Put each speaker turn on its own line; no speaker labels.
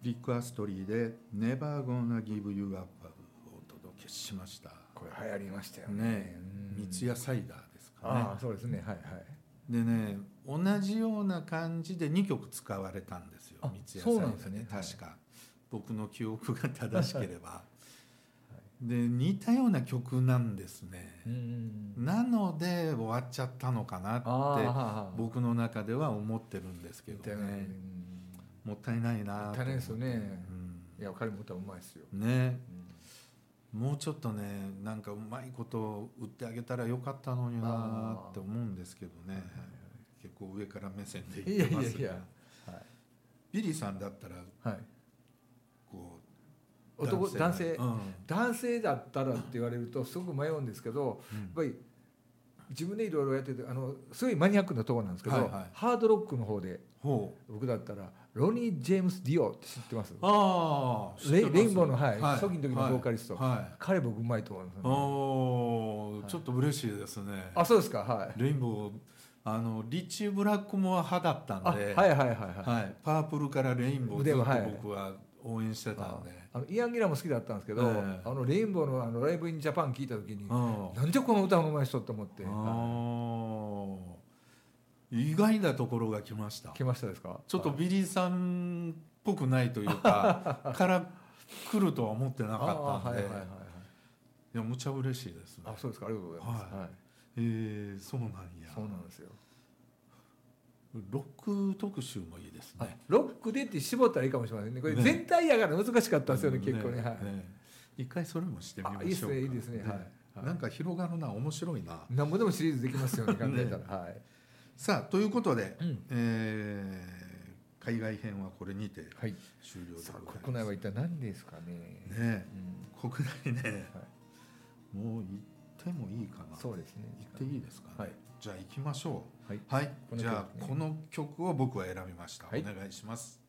リック・アストリーで Never Gonna Give You Up をお届けしました。
これ流行りましたよ
ね。三ツ矢サイダーですかね。
ああそうですね、はいはい。
でね、同じような感じで2曲使われたんですよ、三ツ矢サイダーで、確か、僕の記憶が正しければ、はい、で似たような曲なんですね。なので終わっちゃったのかなって僕の中では思ってるんですけどね。もったいないなと思って。もったいないですよね、いや彼も歌うまいですよね、もうちょっとね、なんかうまいこと売ってあげたらよかったのになって思うんですけどね、結構上から目線で言ってますが、ビリーさんだったら、こう
男性だったらって言われるとすごく迷うんですけど、やっぱり自分でいろいろやっててすごいマニアックなところなんですけど、ハードロックの方で僕だったらロニー・ジェームス・ディオって知ってます？レインボーの初期の時のボーカリスト、彼僕うまいと思いますね。
ちょっと嬉しいですね。
あ、そうですか。はい。
レインボーリッチー・ブラックモア派だったんで、パープルからレインボーずっと僕は応援してたんで、
イアン・ギラも好きだったんですけど、レインボーのライブインジャパン聞いた時に、なんでこの歌のうまい人と思って、
意外なところが来ました。
来ましたですか？
ちょっとビリーさんっぽくないというかから来るとは思ってなかったんで、いやむちゃ嬉しいですね。
あ、そうですか。ありがとうございます。
そうなんや。
そうなんですよ。
ロック特集もいいですね。
ロックでって絞ったらいいかもしれませんね。これ全体やから難しかったんですよね、結構ね。
一回それもしてみましょうか。
いいですね。
なんか広がるな、面白いな。
何もでもシリーズできますよね、考えたら。
さあということで、海外編はこれにて終了でございます。
国内は一体何ですかね。
国内ね、もう行ってもいいかな。
そうですね。
行っていいですかね。じゃあ行きましょう。
はい。
じゃあこの曲を僕は選びました。お願いします。